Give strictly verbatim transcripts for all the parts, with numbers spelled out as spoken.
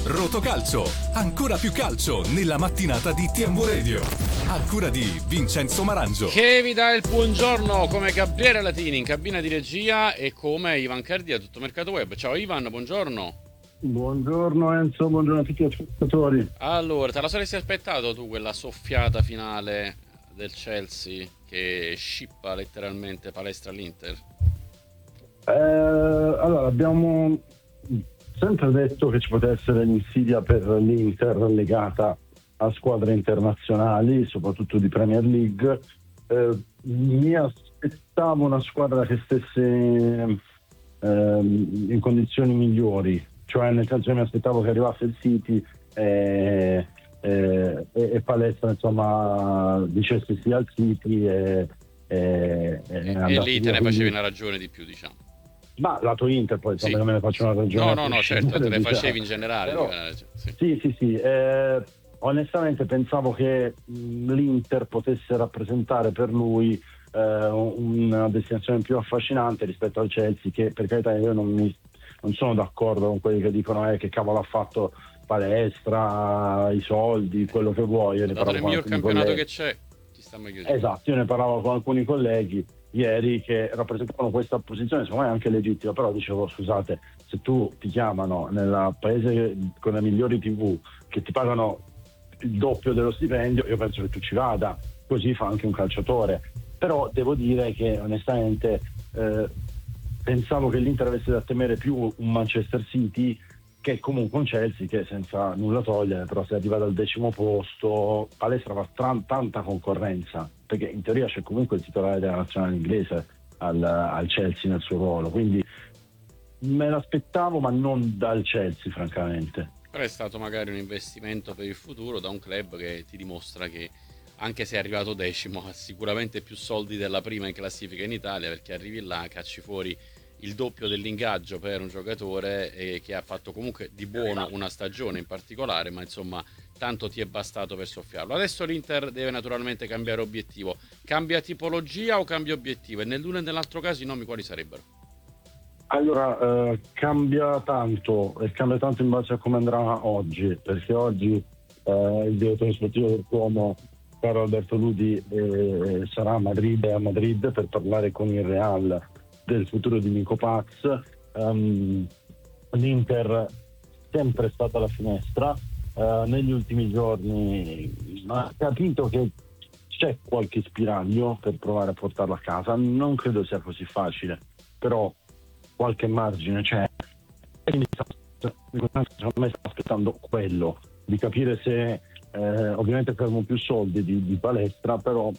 Rotocalcio, ancora più calcio nella mattinata di T M U Radio. A cura di Vincenzo Marangio. Che vi dà il buongiorno come Gabriele Latini in cabina di regia e come Ivan Cardi a Tutto Mercato Web. Ciao Ivan, buongiorno. Buongiorno Enzo, buongiorno a tutti gli ascoltatori. Allora, te la saresti aspettato tu quella soffiata finale del Chelsea che scippa letteralmente palestra all'Inter? Eh, allora, abbiamo sempre detto che ci poteva essere l'insidia per l'Inter legata a squadre internazionali, soprattutto di Premier League. Eh, mi aspettavo una squadra che stesse eh, in condizioni migliori, cioè nel senso che mi aspettavo che arrivasse il City e, e, e Palestra insomma dicesse sì al City e, e, e, e lì te ne facevi una ragione di più, diciamo. Ma lato Inter poi insomma, sì. me ne faccio una ragione. No, no, no, certo, te ne facevi in diciamo. generale. Però, sì, sì, sì, sì. Eh, onestamente pensavo che mh, l'Inter potesse rappresentare per lui eh, una destinazione più affascinante rispetto al Chelsea, che per carità io non, mi, non sono d'accordo con quelli che dicono eh, che cavolo ha fatto Palestra, i soldi, quello che vuoi. Io ne dato il miglior campionato colleghi. Che c'è, ci sta meglio. Esatto, io ne parlavo con alcuni colleghi ieri che rappresentavano questa posizione, secondo me anche legittima, però dicevo scusate, se tu ti chiamano nel paese con le migliori tivù che ti pagano il doppio dello stipendio, io penso che tu ci vada, così fa anche un calciatore. Però devo dire che onestamente eh, pensavo che l'Inter avesse da temere più un Manchester City che comunque un Chelsea che senza nulla togliere, però se arriva dal decimo posto, Palestra fa tran- tanta concorrenza, perché in teoria c'è comunque il titolare della nazionale inglese al, al Chelsea nel suo ruolo, quindi me l'aspettavo ma non dal Chelsea francamente. Però è stato magari un investimento per il futuro da un club che ti dimostra che anche se è arrivato decimo ha sicuramente più soldi della prima in classifica in Italia, perché arrivi là, cacci fuori il doppio dell'ingaggio per un giocatore e che ha fatto comunque di buono una stagione in particolare, ma insomma tanto ti è bastato per soffiarlo. Adesso l'Inter deve naturalmente cambiare obiettivo. Cambia tipologia o cambia obiettivo? E nell'uno e nell'altro caso i nomi quali sarebbero? Allora, eh, cambia tanto e cambia tanto in base a come andrà oggi, perché oggi eh, il direttore sportivo del Como, Carlo Alberto Ludi, eh, sarà a Madrid, a Madrid per parlare con il Real del futuro di Nico Paz. Um, L'Inter sempre è stata alla finestra, uh, negli ultimi giorni ha capito che c'è qualche spiraglio per provare a portarlo a casa, non credo sia così facile, però qualche margine c'è, quindi secondo me sta aspettando quello, di capire se eh, ovviamente fermo più soldi di, di Palestra, però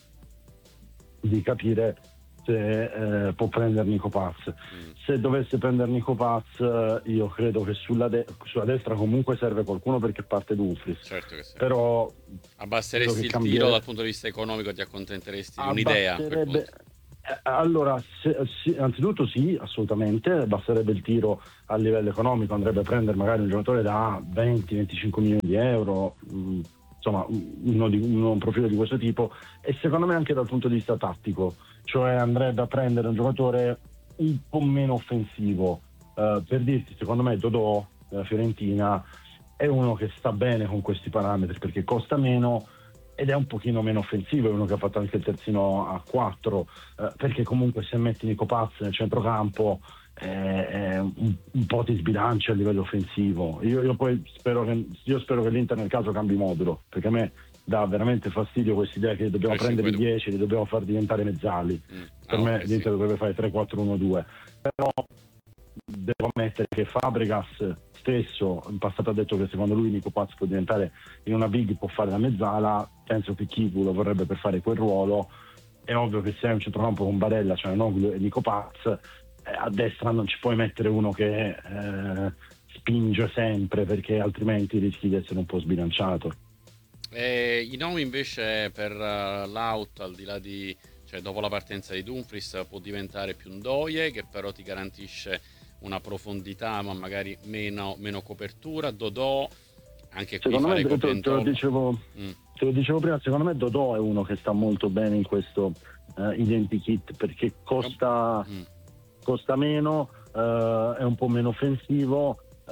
di capire se eh, può prendere Nico Paz. Mm. Se dovesse prendere Nico Paz, eh, io credo che sulla, de- sulla destra comunque serve qualcuno perché parte Dumfries. Certo che serve. Però abbasseresti il cambie... tiro dal punto di vista economico, ti accontenteresti di un'idea? Eh, allora, se, sì, anzitutto sì, assolutamente, abbasserebbe il tiro a livello economico, andrebbe a prendere magari un giocatore da venti venticinque milioni di euro, mh, insomma uno di, uno, un profilo di questo tipo, e secondo me anche dal punto di vista tattico, cioè andrebbe a prendere un giocatore un po' meno offensivo. Uh, per dirti, secondo me Dodò della Fiorentina è uno che sta bene con questi parametri perché costa meno ed è un pochino meno offensivo, è uno che ha fatto anche il terzino a quattro, uh, perché comunque se metti Nico Paz nel centrocampo eh, eh, un, un po' ti sbilancia a livello offensivo. Io, io poi spero che, io spero che l'Inter nel caso cambi modulo, perché a me dà veramente fastidio questa idea che dobbiamo Poi prendere i dieci, li dobbiamo far diventare mezzali. Mm. Per ah, me okay, l'Inter sì. dovrebbe fare tre quattro uno due, però devo ammettere che Fabregas stesso in passato ha detto che secondo lui Nico Paz può diventare in una big, può fare la mezzala. Penso che Kivu lo vorrebbe per fare quel ruolo. È ovvio che se hai un centrocampo con Barella, cioè Noglu e Nico Paz, eh, a destra non ci puoi mettere uno che eh, spinge sempre, perché altrimenti rischi di essere un po' sbilanciato. Eh, I nomi invece per uh, l'out, al di là di, cioè dopo la partenza di Dumfries, può diventare più Ndoye, che però ti garantisce una profondità ma magari meno, meno copertura. Dodò, anche qui secondo fare me, te, te, lo dicevo, mm. te lo dicevo prima, secondo me Dodò è uno che sta molto bene in questo uh, identikit, perché costa, mm. costa meno, uh, è un po' meno offensivo, uh,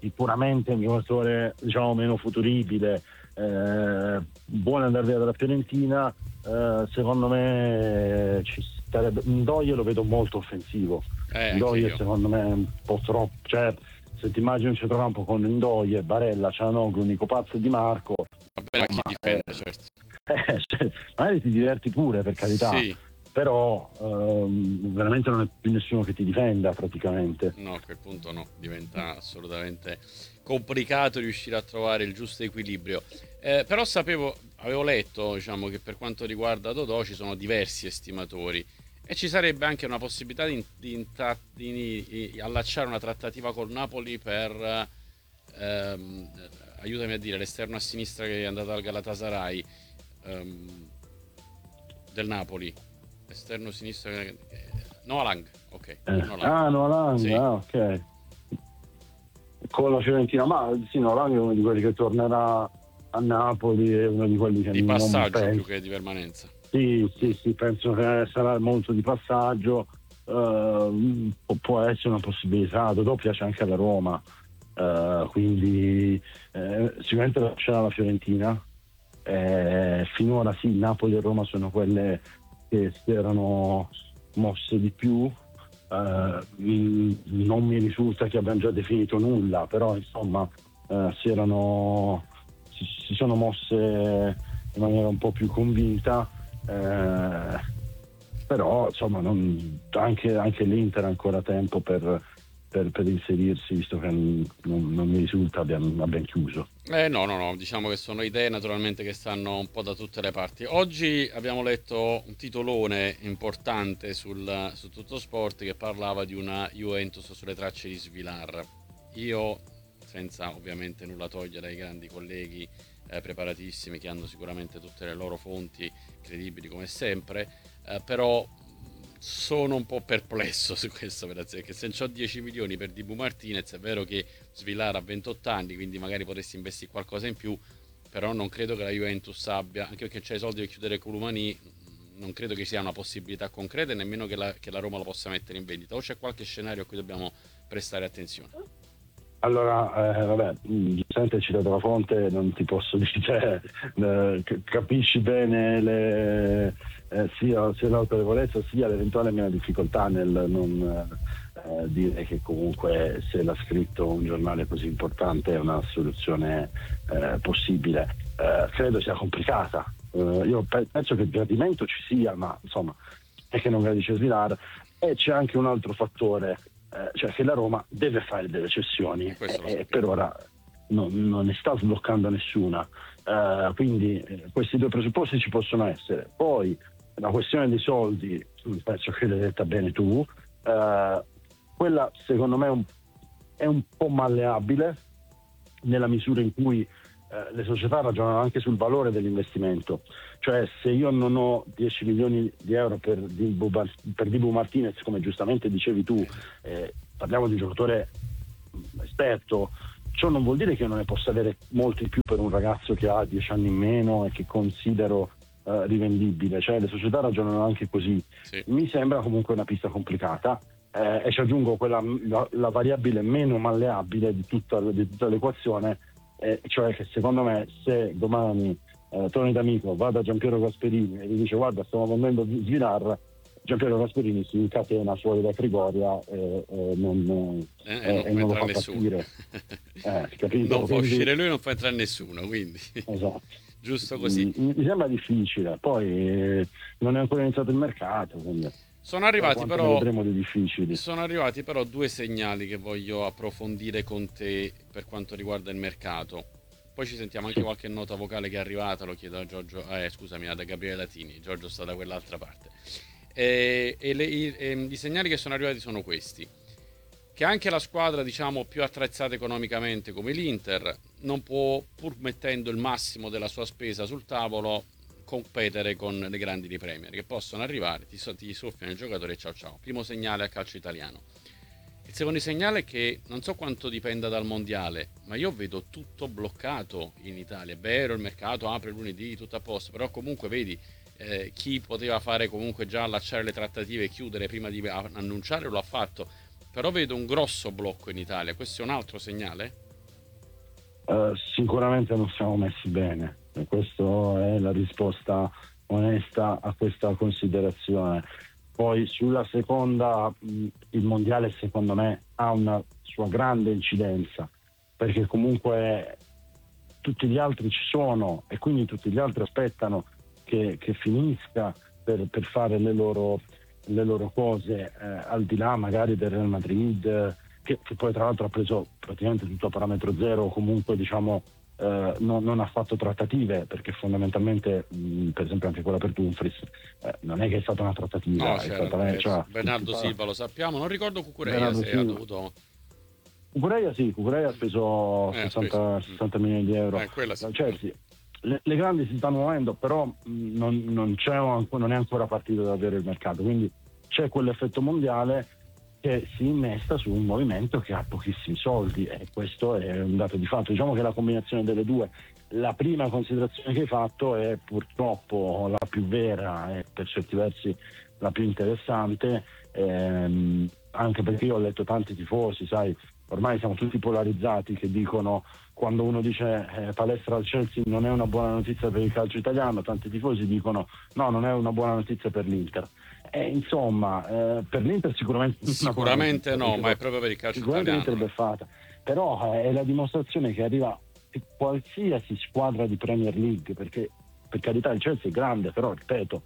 sicuramente un giocatore diciamo meno futuribile, eh, vuole andare via dalla Fiorentina, eh, secondo me ci starebbe. Ndoye lo vedo molto offensivo, eh, Ndoye secondo me è un po' troppo, cioè se ti immagini un centrocampo con Ndoye, Barella, Cianoglu, Nico Pazzo e Di Marco, va bene, ma chi difende, eh, certo. Eh, cioè, magari ti diverti pure, per carità, sì. però ehm, veramente non è più nessuno che ti difenda praticamente. No, a quel punto no, diventa assolutamente complicato riuscire a trovare il giusto equilibrio. Eh, però sapevo, avevo letto, diciamo, che per quanto riguarda Dodò ci sono diversi estimatori e ci sarebbe anche una possibilità di, di, di, di allacciare una trattativa col Napoli per, ehm, aiutami a dire, l'esterno a sinistra che è andato al Galatasaray, ehm, del Napoli, esterno sinistro, eh, Noah Lang, ok. Eh. Noah Lang. Ah, Noah Lang, sì. ah, ok. Con la Fiorentina, ma sì, Noah Lang è uno di quelli che tornerà a Napoli, è uno di quelli che di non passaggio penso. più che di permanenza. Sì, sì, sì, penso che sarà molto di passaggio, uh, può essere una possibilità. Dodò piace anche alla Roma, uh, quindi eh, sicuramente lascerà la Fiorentina. Eh, finora sì, Napoli e Roma sono quelle che si erano mosse di più. Uh, non mi risulta che abbiano già definito nulla, però insomma uh, si erano si, si sono mosse in maniera un po' più convinta, uh, però insomma non, anche, anche l'Inter ha ancora tempo per, per, per inserirsi, visto che non, non mi risulta abbiamo, abbiamo chiuso. Eh no, no, no, diciamo che sono idee naturalmente che stanno un po' da tutte le parti. Oggi abbiamo letto un titolone importante sul, su Tutto Sport che parlava di una Juventus sulle tracce di Svilar. Io, senza ovviamente nulla togliere ai grandi colleghi eh, preparatissimi che hanno sicuramente tutte le loro fonti credibili come sempre, eh, però sono un po' perplesso su questa operazione, che se ho dieci milioni per Dibu Martinez è vero che Svilar ha ventotto anni, quindi magari potresti investire qualcosa in più, però non credo che la Juventus abbia, anche perché c'è i soldi per chiudere Colomani, non credo che sia una possibilità concreta e nemmeno che la, che la Roma lo possa mettere in vendita. O c'è qualche scenario a cui dobbiamo prestare attenzione? Allora, eh, vabbè, giustamente hai citato la fonte, non ti posso dire, eh, capisci bene le, eh, sia, sia l'autorevolezza sia l'eventuale mia difficoltà nel non eh, dire che comunque se l'ha scritto un giornale così importante è una soluzione eh, possibile. Eh, credo sia complicata. Eh, io pe- penso che il gradimento ci sia, ma insomma è che non gradisce Svilar, e c'è anche un altro fattore. Eh, cioè che la Roma deve fare delle cessioni e eh, per ora non, non ne sta sbloccando nessuna, eh, quindi eh, questi due presupposti ci possono essere. Poi la questione dei soldi, penso che l'hai detta bene tu, eh, quella secondo me è un, è un po' malleabile nella misura in cui eh, le società ragionano anche sul valore dell'investimento. Cioè se io non ho dieci milioni di euro per Dibu, per Dibu Martinez, come giustamente dicevi tu, eh, parliamo di un giocatore esperto, ciò non vuol dire che io non ne possa avere molti più per un ragazzo che ha dieci anni in meno e che considero eh, rivendibile. Cioè le società ragionano anche così. Sì. Mi sembra comunque una pista complicata, eh, e ci aggiungo quella, la, la variabile meno malleabile di tutta, di tutta l'equazione, eh, cioè che secondo me se domani Uh, Tony D'Amico va da Giampiero Gasperini e gli dice guarda stiamo vendendo Svilar, Giampiero Gasperini si incatena fuori da Trigoria e, e non, eh, eh, non, e non lo fa nessuno. eh, capito? Non fa quindi, uscire lui, non fa entrare nessuno, quindi esatto. Giusto così. Mi, mi sembra difficile, poi eh, non è ancora iniziato il mercato, quindi sono arrivati però vedremo di difficili. Sono arrivati però due segnali che voglio approfondire con te per quanto riguarda il mercato. Poi ci sentiamo anche qualche nota vocale che è arrivata, lo chiedo a Giorgio, eh, scusami, da Gabriele Latini. Giorgio sta da quell'altra parte. E, e, le, i, e i segnali che sono arrivati sono questi: che anche la squadra, diciamo, più attrezzata economicamente come l'Inter non può, pur mettendo il massimo della sua spesa sul tavolo, competere con le grandi di Premier che possono arrivare, ti, ti soffiano il giocatore e ciao ciao. Primo segnale al calcio italiano. Il secondo segnale è che non so quanto dipenda dal mondiale, ma io vedo tutto bloccato in Italia. È vero, il mercato apre lunedì, tutto a posto, però comunque vedi eh, chi poteva fare comunque già allacciare le trattative e chiudere prima di annunciare lo ha fatto. Però vedo un grosso blocco in Italia. Questo è un altro segnale? Uh, sicuramente non siamo messi bene, e questa è la risposta onesta a questa considerazione. Poi sulla seconda, mh, il mondiale secondo me ha una sua grande incidenza, perché comunque tutti gli altri ci sono e quindi tutti gli altri aspettano che, che finisca per, per fare le loro, le loro cose, eh, al di là magari del Real Madrid, che, che poi tra l'altro ha preso praticamente tutto a parametro zero, o comunque diciamo eh, non, non ha fatto trattative, perché fondamentalmente mh, per esempio anche quella per Dumfries eh, non è che è stata una trattativa, No, è c'era stata, cioè, Bernardo tutta, Silva, lo sappiamo, non ricordo Cucurella Bernardo se ha Silva. dovuto... Cucurella sì, Cucurella ha speso Eh, sessanta, speso. sessanta milioni di euro Eh, quella sì. dal Chelsea. Le, le grandi si stanno muovendo, però mh, non, non, c'è ancora, non è ancora partito davvero il mercato, quindi c'è quell'effetto mondiale che si innesta su un movimento che ha pochissimi soldi, e questo è un dato di fatto. Diciamo che la combinazione delle due, la prima considerazione che hai fatto è purtroppo la più vera e per certi versi la più interessante, ehm, anche perché io ho letto tanti tifosi, sai, ormai siamo tutti polarizzati, che dicono, quando uno dice eh, palestra al Chelsea non è una buona notizia per il calcio italiano, tanti tifosi dicono no, non è una buona notizia per l'Inter. E insomma, eh, per l'Inter sicuramente Sicuramente no, ma è proprio per il calcio sicuramente italiano. l'Inter è beffata, però eh, è la dimostrazione che arriva qualsiasi squadra di Premier League, perché per carità il Chelsea è grande, però ripeto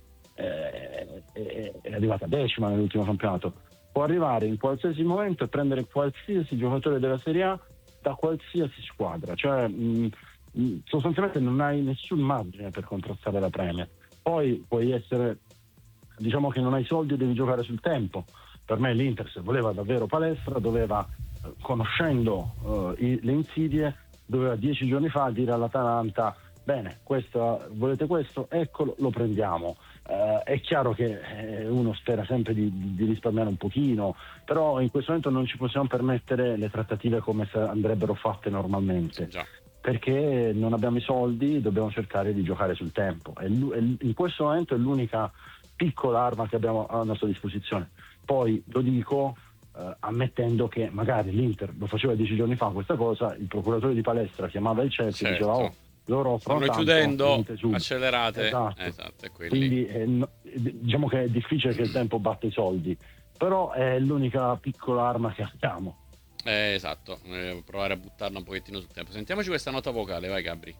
eh, è, è arrivata decima nell'ultimo campionato, può arrivare in qualsiasi momento e prendere qualsiasi giocatore della Serie A da qualsiasi squadra, cioè mh, mh, sostanzialmente non hai nessun margine per contrastare la Premier. Poi puoi essere, diciamo che non hai soldi e devi giocare sul tempo. Per me l'Inter, se voleva davvero palestra, doveva, eh, conoscendo uh, i, le insidie, doveva dieci giorni fa dire all'Atalanta bene, questo, volete questo? Eccolo, lo prendiamo. Uh, è chiaro che eh, uno spera sempre di, di risparmiare un pochino, però in questo momento non ci possiamo permettere le trattative come se andrebbero fatte normalmente, Già. perché non abbiamo i soldi, dobbiamo cercare di giocare sul tempo, e in questo momento è l'unica piccola arma che abbiamo a nostra disposizione. Poi lo dico eh, ammettendo che magari l'Inter lo faceva dieci giorni fa questa cosa, il procuratore di palestra chiamava il Chelsea, Certo. e diceva oh, loro offrono Stanno tanto, chiudendo, venite subito. accelerate. Esatto. Esatto, è quelli. Quindi eh, no, diciamo che è difficile che il tempo batta i soldi, però è l'unica piccola arma che abbiamo. Eh, esatto, eh, provare a buttarla un pochettino sul tempo. Sentiamoci questa nota vocale, vai Gabri.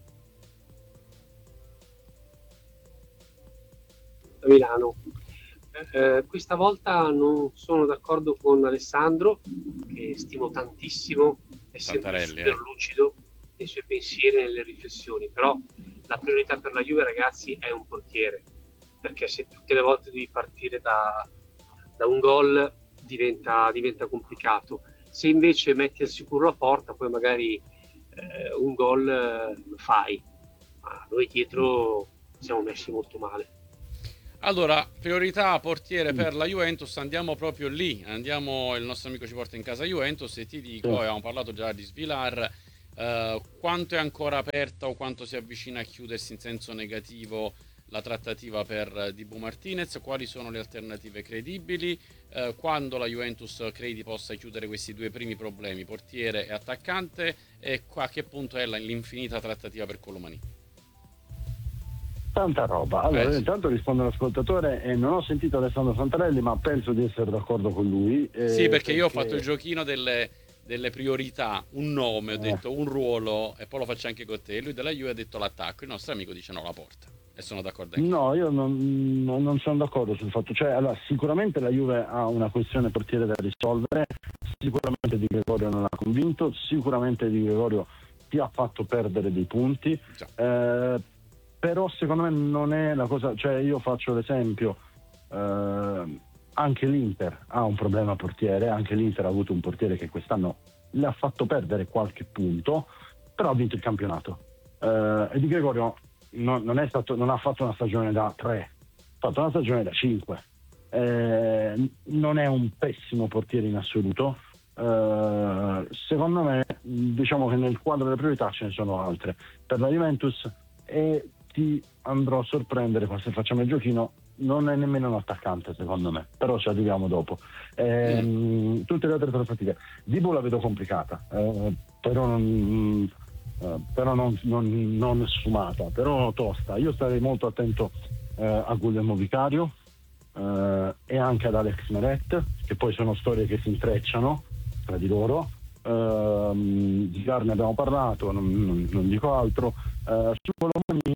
Milano. Eh, questa volta non sono d'accordo con Alessandro, che stimo tantissimo, è sempre Santarelli, super eh. lucido nei suoi pensieri e nelle riflessioni, però la priorità per la Juve, ragazzi, è un portiere, perché se tutte le volte devi partire da, da un gol diventa, diventa complicato. Se invece metti al sicuro la porta, poi magari eh, un gol eh, lo fai, ma noi dietro siamo messi molto male. Allora, priorità portiere per la Juventus, andiamo proprio lì, andiamo, il nostro amico ci porta in casa Juventus e ti dico, Sì. abbiamo parlato già di Svilar, eh, quanto è ancora aperta o quanto si avvicina a chiudersi in senso negativo la trattativa per Dibu Martinez, quali sono le alternative credibili, eh, quando la Juventus credi possa chiudere questi due primi problemi, portiere e attaccante, e a che punto è l'infinita trattativa per Colomani? Tanta roba. Allora, Eh, sì. intanto rispondo all'ascoltatore e non ho sentito Alessandro Santarelli, ma penso di essere d'accordo con lui. eh, Sì, perché io ho fatto il giochino delle, delle priorità, un nome, ho Eh. detto un ruolo, e poi lo faccio anche con te. E lui della Juve ha detto l'attacco, il nostro amico dice no, la porta. E sono d'accordo anche io. No, io non, non- non sono d'accordo sul fatto, cioè allora, sicuramente la Juve ha una questione portiere da risolvere, sicuramente Di Gregorio non ha convinto, sicuramente Di Gregorio ti ha fatto perdere dei punti, Già. eh, però secondo me non è la cosa, cioè io faccio l'esempio, eh, anche l'Inter ha un problema portiere, anche l'Inter ha avuto un portiere che quest'anno le ha fatto perdere qualche punto, però ha vinto il campionato, eh, e Di Gregorio non, non, è stato, non ha fatto una stagione da tre, ha fatto una stagione da cinque, eh, non è un pessimo portiere in assoluto, eh, secondo me diciamo che nel quadro delle priorità ce ne sono altre per la Juventus, e ti andrò a sorprendere se facciamo il giochino, non è nemmeno un attaccante secondo me, però ci arriviamo dopo. Ehm, tutte le altre trattative Dibu la vedo complicata, eh, però non, uh, però non, non, non sfumata, però tosta. Io starei molto attento uh, a Guglielmo Vicario uh, e anche ad Alex Meret, che poi sono storie che si intrecciano tra di loro. Uh, di Gar ne abbiamo parlato, non, non, non dico altro. Uh, su Colomoni,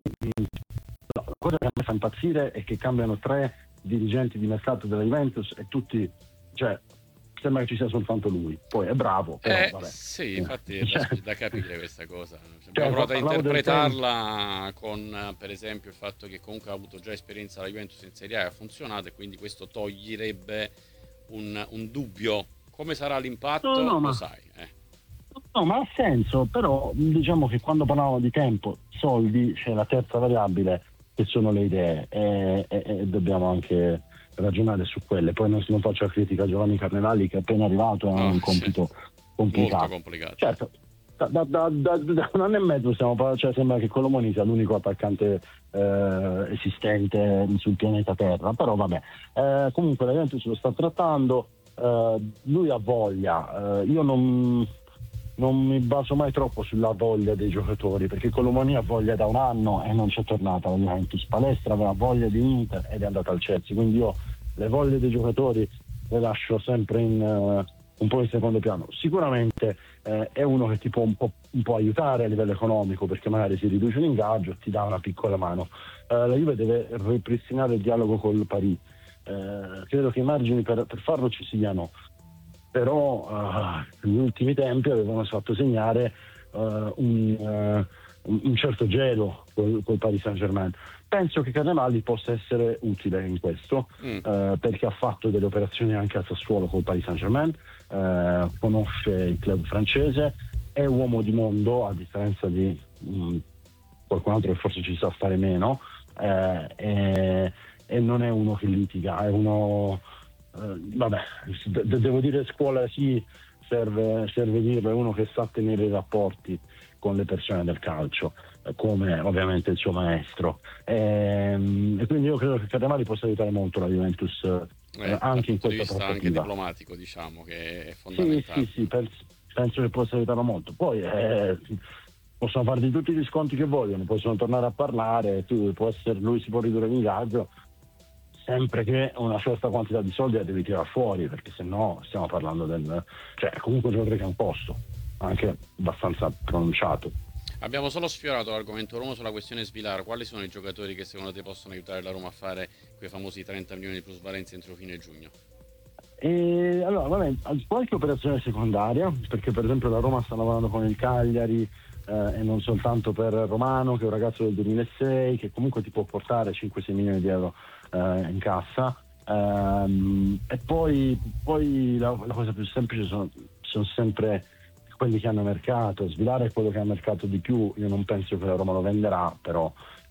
la cosa che mi fa impazzire è che cambiano tre dirigenti di mercato della Juventus e tutti, cioè sembra che ci sia soltanto lui. Poi è bravo, però eh, vabbè. sì, infatti è Cioè, da, da capire questa cosa. cioè, Abbiamo provato a parlavo del interpretarla con, per esempio, il fatto che comunque ha avuto già esperienza alla Juventus in Serie A e ha funzionato, e quindi questo toglierebbe un, un dubbio. Come sarà l'impatto? No, no, lo ma- sai. Eh. No, ma ha senso, però diciamo che quando parlavamo di tempo, soldi, c'è la terza variabile che sono le idee e, e- e dobbiamo anche ragionare su quelle. Poi non, non faccio la critica a Giovanni Carnevali, che è appena arrivato, è No, un compito complicato. Molto complicato. Certo, da, da- da- da- da un anno e mezzo stiamo parlando, cioè sembra che Colomoni sia l'unico attaccante eh, esistente sul pianeta Terra, però vabbè. Eh, comunque la Juventus lo sta trattando, eh, lui ha voglia, eh, io non, non mi baso mai troppo sulla voglia dei giocatori, perché Colomoni ha voglia da un anno e non c'è tornata alla Juventus. Palestra aveva voglia di Inter ed è andata al Chelsea, quindi io le voglie dei giocatori le lascio sempre in, eh, un po' in secondo piano. Sicuramente eh, è uno che ti può un po', un po' aiutare a livello economico, perché magari si riduce l'ingaggio e ti dà una piccola mano. Eh, la Juve deve ripristinare il dialogo col Paris. Eh, credo che i margini per, per farlo ci siano, però uh, negli ultimi tempi avevano fatto segnare uh, un, uh, un certo gelo col, col Paris Saint-Germain. Penso che Carnevali possa essere utile in questo, Mm. uh, perché ha fatto delle operazioni anche a Sassuolo col Paris Saint-Germain, uh, conosce il club francese, è uomo di mondo, a differenza di um, qualcun altro che forse ci sa stare meno, uh, e, e non è uno che litiga, è uno... Uh, vabbè, de- devo dire scuola sì, serve, serve dirlo, è uno che sa tenere i rapporti con le persone del calcio, eh, come ovviamente il suo maestro, e, e quindi io credo che Carnevali possa aiutare molto la Juventus, eh, Eh, anche in dal punto di questa vista anche trattativa. diplomatico, diciamo che è Sì, fondamentale. sì, sì, penso, penso che possa aiutarlo molto. Poi eh, possono farti tutti gli sconti che vogliono, possono tornare a parlare, tu, può essere, lui si può ridurre l'ingaggio, sempre che una certa quantità di soldi la devi tirare fuori, perché se no stiamo parlando del... cioè comunque un giocatore che ha un costo anche abbastanza pronunciato. Abbiamo solo sfiorato l'argomento Roma sulla questione Svilar. Quali sono i giocatori che secondo te possono aiutare la Roma a fare quei famosi trenta milioni di plusvalenza entro fine giugno? E allora, vabbè, qualche operazione secondaria, perché per esempio la Roma sta lavorando con il Cagliari, eh, e non soltanto per Romano, che è un ragazzo del duemilasei, che comunque ti può portare cinque sei milioni di euro eh, in cassa. Ehm, e poi, poi la, la cosa più semplice sono, sono sempre quelli che hanno mercato. Svilare è quello che ha mercato di più. Io non penso che la Roma lo venderà, però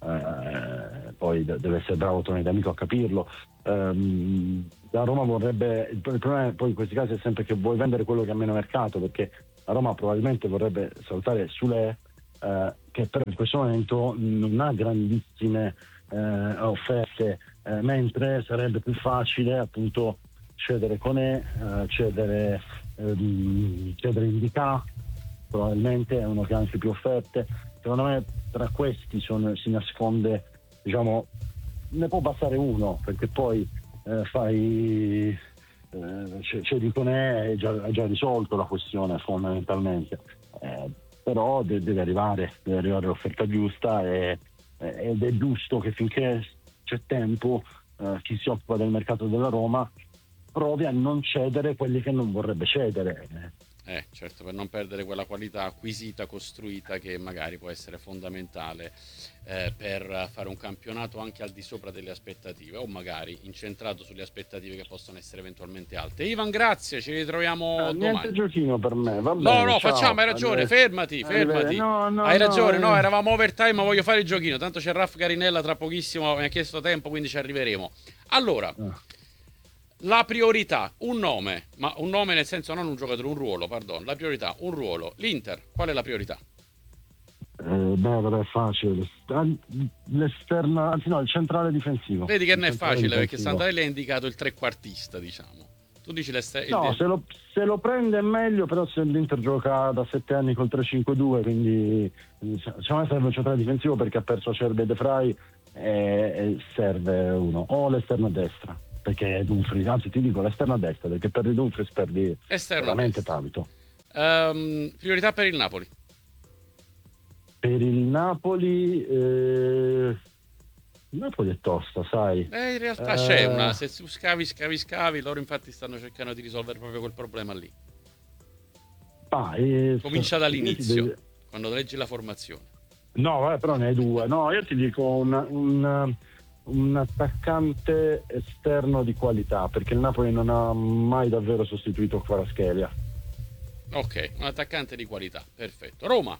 eh, poi de- deve essere bravo Tony D'Amico a capirlo. Ehm, la Roma vorrebbe, il problema poi in questi casi è sempre che vuoi vendere quello che ha meno mercato, perché la Roma probabilmente vorrebbe salutare Sule, eh, che però in questo momento non ha grandissime eh, offerte, eh, mentre sarebbe più facile appunto cedere Conè, eh, cedere ehm, cedere Indica, probabilmente è uno che ha anche più offerte. Secondo me tra questi sono, si nasconde, diciamo, ne può passare uno, perché poi eh, fai eh, c'è, c'è di Conè, è già, è già risolto la questione fondamentalmente, eh, però de- deve arrivare deve arrivare l'offerta giusta, e, ed è giusto che finché c'è tempo eh, chi si occupa del mercato della Roma provi a non cedere quelli che non vorrebbe cedere. Eh, certo, per non perdere quella qualità acquisita, costruita, che magari può essere fondamentale eh, per fare un campionato anche al di sopra delle aspettative, o magari incentrato sulle aspettative che possono essere eventualmente alte. Ivan, grazie, ci ritroviamo Ah, domani. niente giochino per me, va No, bene, no, ciao. facciamo, hai ragione, Arrive- fermati, fermati. No, no, hai no, ragione, no, eh. eravamo overtime, ma voglio fare il giochino. Tanto c'è Raff Garinella tra pochissimo, mi ha chiesto tempo, quindi ci arriveremo. Allora, Ah. la priorità, un nome, ma un nome nel senso non un giocatore, un ruolo, pardon. La priorità, un ruolo. L'Inter, qual è la priorità? Eh, beh, però è facile. L'esterna, anzi no, il centrale difensivo. Vedi che Il non è centrale facile, perché difensivo. Santarelli ha indicato il trequartista, diciamo. Tu dici l'Ester- No, il... se lo, se lo prende è meglio, però se l'Inter gioca da sette anni col tre cinque due, quindi secondo me serve un centrale difensivo perché ha perso Acerbi e De Vrij, e, e serve uno, o l'esterno a destra, perché Dumfries, anzi ti dico l'esterno a destra, perché perdi Dumfries perdi Esterno veramente destra. tanto. Um, priorità per il Napoli? Per il Napoli... Eh... Il Napoli è tosta, sai. Eh, in realtà Eh, c'è una, se tu scavi, scavi, scavi, loro infatti stanno cercando di risolvere proprio quel problema lì. ah, eh, Comincia dall'inizio, devi- quando leggi la formazione. No, vabbè, però ne hai due. No, io ti dico un, un, un attaccante esterno di qualità, perché il Napoli non ha mai davvero sostituito Kvaratskhelia. Ok, un attaccante di qualità, perfetto. Roma?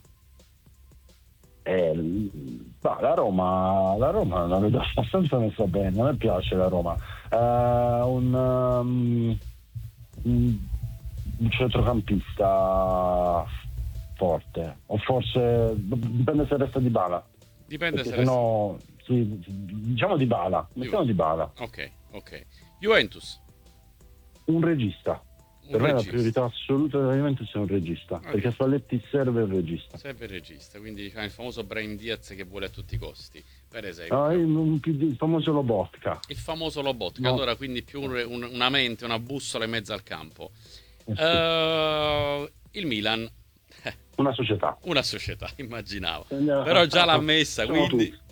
Eh, bah, la Roma, la Roma la vedo abbastanza messa bene, a me piace la Roma. Eh, un, um, un un centrocampista forte, o forse dipende se resta Dybala. Dipende Perché se se no, sì, diciamo Dybala, mettiamo Dybala. Ok, ok. Juventus? Un regista. Un Per me la regista. priorità assoluta della Juventus è un regista, Ok. perché a Spalletti serve il regista. Serve il regista, quindi c'è il famoso Brahim Diaz che vuole a tutti i costi, per esempio. Ah, il, un- il famoso Lobotka. Il famoso Lobotka, No. allora quindi più un- un- una mente, una bussola in mezzo al campo. Eh sì. Eh, il Milan, Una società. una società, immaginavo. Andiamo- Però già l'ha messa, Siamo quindi... tutti.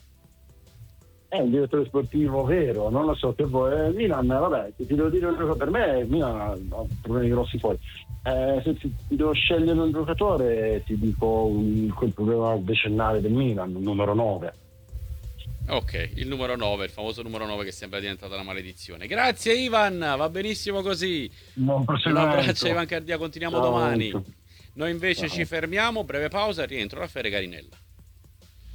È un direttore sportivo vero, non lo so che voi. Eh, Milan, vabbè, ti devo dire un giocatore, per me il Milan ha ha problemi grossi poi. Eh, se ti, ti devo scegliere un giocatore, ti dico un- quel problema decennale del Milan, il numero nove. Ok, il numero nove, il famoso numero nove che sembra diventata una maledizione. Grazie Ivan, va benissimo così. Buon Un proseguimento. abbraccio a Ivan Cardia, continuiamo Ciao. domani. Noi invece Ciao. ci fermiamo, breve pausa, rientro Raffaele Garinella.